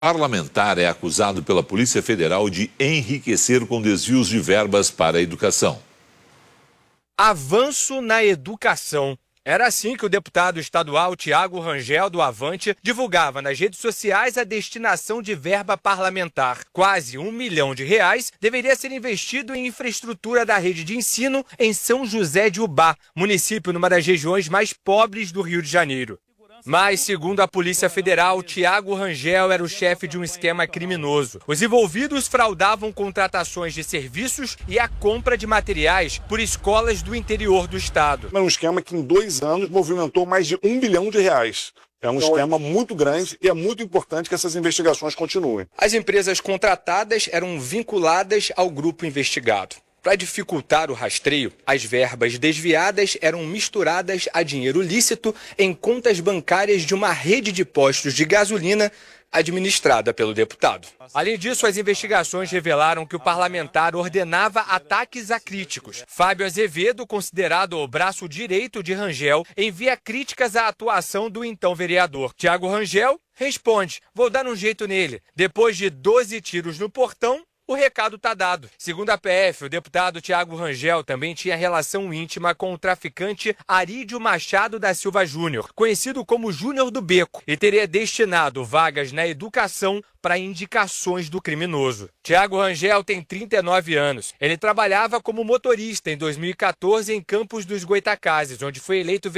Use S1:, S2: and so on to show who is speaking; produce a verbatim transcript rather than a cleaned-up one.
S1: Parlamentar é acusado pela Polícia Federal de enriquecer com desvios de verbas para a educação.
S2: Avanço na educação. Era assim que o deputado estadual Tiago Rangel, do Avante, divulgava nas redes sociais a destinação de verba parlamentar. Quase um milhão de reais deveria ser investido em infraestrutura da rede de ensino em São José de Ubá, município numa das regiões mais pobres do Rio de Janeiro. Mas, segundo a Polícia Federal, Tiago Rangel era o chefe de um esquema criminoso. Os envolvidos fraudavam contratações de serviços e a compra de materiais por escolas do interior do estado.
S3: É um esquema que em dois anos movimentou mais de um bilhão de reais. É um esquema muito grande e é muito importante que essas investigações continuem.
S2: As empresas contratadas eram vinculadas ao grupo investigado. Para dificultar o rastreio, as verbas desviadas eram misturadas a dinheiro lícito em contas bancárias de uma rede de postos de gasolina administrada pelo deputado. Além disso, as investigações revelaram que o parlamentar ordenava ataques a críticos. Fábio Azevedo, considerado o braço direito de Rangel, envia críticas à atuação do então vereador. Tiago Rangel responde: "Vou dar um jeito nele". Depois de doze tiros no portão, o recado está dado. Segundo a P F, o deputado Tiago Rangel também tinha relação íntima com o traficante Arídio Machado da Silva Júnior, conhecido como Júnior do Beco, e teria destinado vagas na educação para indicações do criminoso. Tiago Rangel tem trinta e nove anos. Ele trabalhava como motorista em dois mil e quatorze em Campos dos Goytacazes, onde foi eleito